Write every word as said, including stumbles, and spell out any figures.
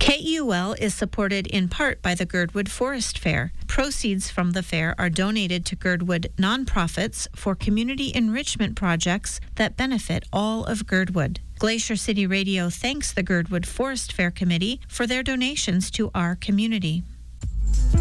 K E U L is supported in part by the Girdwood Forest Fair. Proceeds from the fair are donated to Girdwood nonprofits for community enrichment projects that benefit all of Girdwood. Glacier City Radio thanks the Girdwood Forest Fair Committee for their donations to our community.